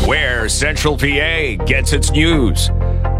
where Central PA gets its news.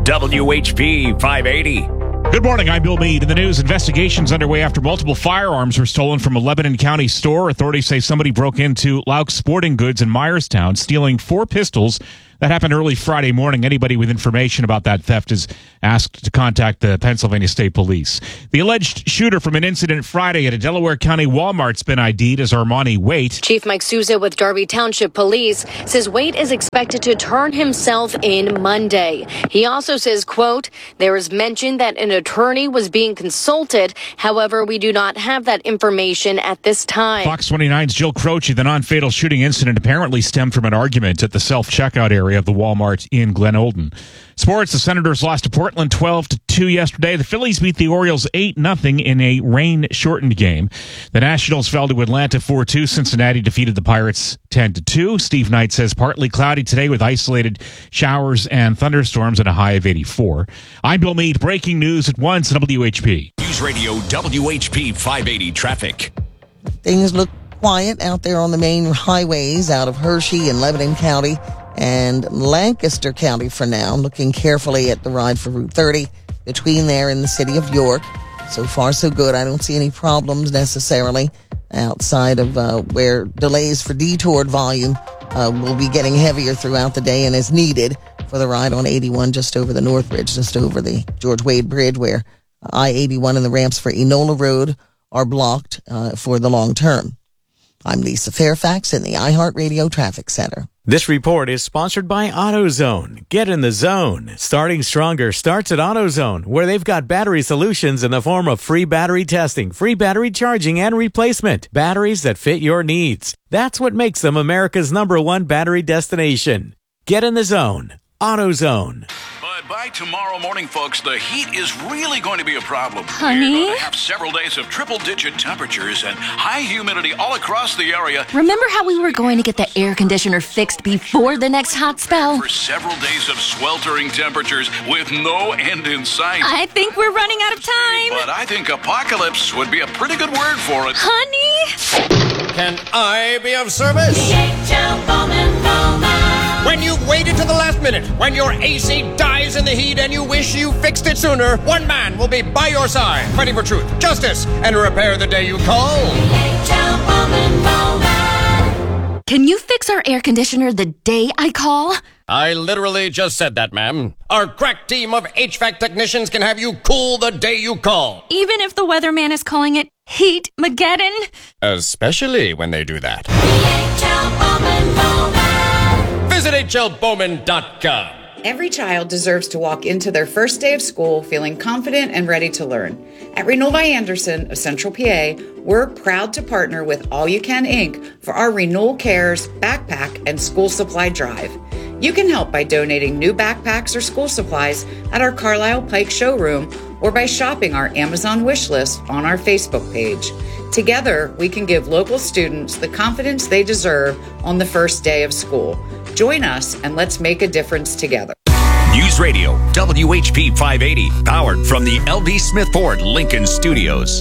WHP 580. Good morning, I'm Bill Meade. In the news, investigations underway after multiple firearms were stolen from a Lebanon County store. Authorities say somebody broke into Lauk Sporting Goods in Myerstown, stealing 4 pistols. That happened early Friday morning. Anybody with information about that theft is asked to contact the Pennsylvania State Police. The alleged shooter from an incident Friday at a Delaware County Walmart's been ID'd as Armani Waite. Chief Mike Souza with Darby Township Police says Waite is expected to turn himself in Monday. He also says, quote, there is mention that an attorney was being consulted. However, we do not have that information at this time. Fox 29's Jill Croce. The non-fatal shooting incident apparently stemmed from an argument at the self-checkout area of the Walmart in Glen Olden. Sports, the Senators lost to Portland 12-2 yesterday. The Phillies beat the Orioles 8-0 in a rain-shortened game. The Nationals fell to Atlanta 4-2. Cincinnati defeated the Pirates 10-2. Steve Knight says partly cloudy today with isolated showers and thunderstorms and a high of 84. I'm Bill Meade. Breaking news at once at WHP. News Radio WHP 580 traffic. Things look quiet out there on the main highways out of Hershey and Lebanon County and Lancaster County for now. I'm looking carefully at the ride for Route 30 between there and the city of York. So far, so good. I don't see any problems necessarily outside of where delays for detoured volume will be getting heavier throughout the day and is needed for the ride on 81 just over the North Bridge, just over the George Wade Bridge, where I-81 and the ramps for Enola Road are blocked for the long term. I'm Lisa Fairfax in the iHeartRadio Traffic Center. This report is sponsored by AutoZone. Get in the zone. Starting stronger starts at AutoZone, where they've got battery solutions in the form of free battery testing, free battery charging, and replacement. Batteries that fit your needs. That's what makes them America's #1 battery destination. Get in the zone. AutoZone. But by tomorrow morning, folks, the heat is really going to be a problem. Honey? We're going to have several days of triple-digit temperatures and high humidity all across the area. Remember how we were going to get the air conditioner fixed before the next hot spell? For several days of sweltering temperatures with no end in sight. I think we're running out of time. But I think apocalypse would be a pretty good word for it. Honey? Can I be of service? DHL Bowman Bowman. When you've waited to the last minute, when your AC dies in the heat and you wish you fixed it sooner, one man will be by your side, fighting for truth, justice, and repair the day you call. DHL Bowman Bowman. Can you fix our air conditioner the day I call? I literally just said that, ma'am. Our crack team of HVAC technicians can have you cool the day you call. Even if the weatherman is calling it Heat-mageddon? Especially when they do that. DHL Bowman Bowman. Visit HLBowman.com. Every child deserves to walk into their first day of school feeling confident and ready to learn. At Renewal by Anderson of Central PA, we're proud to partner with All You Can Inc. for our Renewal Cares Backpack and School Supply Drive. You can help by donating new backpacks or school supplies at our Carlisle Pike showroom or by shopping our Amazon wish list on our Facebook page. Together, we can give local students the confidence they deserve on the first day of school. Join us and let's make a difference together. News Radio WHP 580, powered from the LD Smith Ford Lincoln Studios.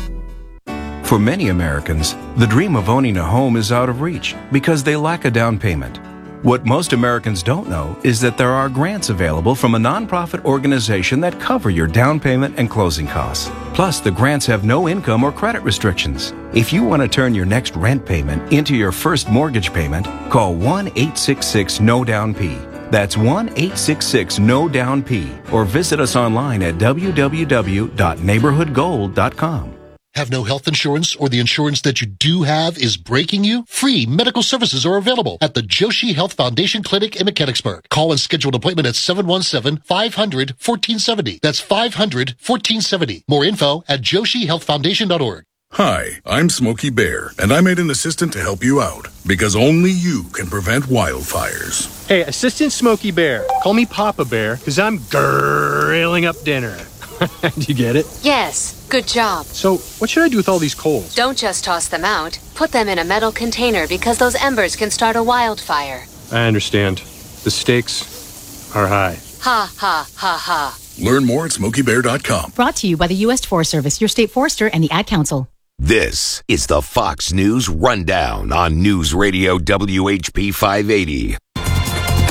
For many Americans, the dream of owning a home is out of reach because they lack a down payment. What most Americans don't know is that there are grants available from a nonprofit organization that cover your down payment and closing costs. Plus, the grants have no income or credit restrictions. If you want to turn your next rent payment into your first mortgage payment, call 1-866-NO-DOWN-P. That's 1-866-NO-DOWN-P. Or visit us online at www.neighborhoodgold.com. Have no health insurance or the insurance that you do have is breaking you? Free medical services are available at the Joshi Health Foundation Clinic in Mechanicsburg. Call and schedule an appointment at 717-500-1470. That's 500-1470. More info at joshihealthfoundation.org. Hi, I'm Smokey Bear, and I made an assistant to help you out, because only you can prevent wildfires. Hey, Assistant Smokey Bear. Call me Papa Bear, because I'm grilling up dinner. Do you get it? Yes, good job. So, what should I do with all these coals? Don't just toss them out. Put them in a metal container because those embers can start a wildfire. I understand. The stakes are high. Ha, ha, ha, ha. Learn more at SmokeyBear.com. Brought to you by the U.S. Forest Service, your state forester, and the Ad Council. This is the Fox News Rundown on News Radio WHP 580.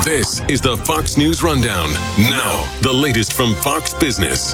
This is the Fox News Rundown. Now, the latest from Fox Business.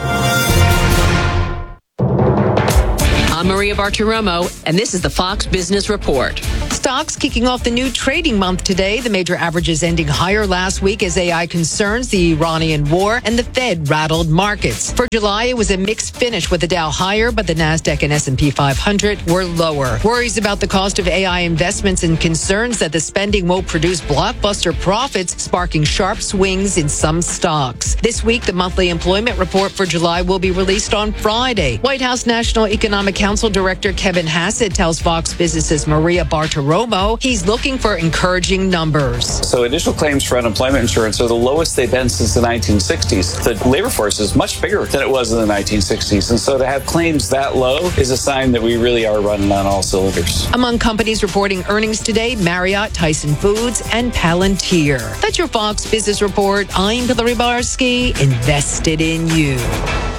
I'm Maria Bartiromo, and this is the Fox Business Report. Stocks kicking off the new trading month today. The major averages ending higher last week as AI concerns, the Iranian war, and the Fed rattled markets. For July, it was a mixed finish with the Dow higher, but the Nasdaq and S&P 500 were lower. Worries about the cost of AI investments and concerns that the spending won't produce blockbuster profits, sparking sharp swings in some stocks. This week, the monthly employment report for July will be released on Friday. White House National Economic Council Director Kevin Hassett tells Fox Business's Maria Bartiromo he's looking for encouraging numbers. So initial claims for unemployment insurance are the lowest they've been since the 1960s. The labor force is much bigger than it was in the 1960s. And so to have claims that low is a sign that we really are running on all cylinders. Among companies reporting earnings today, Marriott, Tyson Foods, and Palantir. That's your Fox Business Report. I'm Hillary Barsky, invested in you.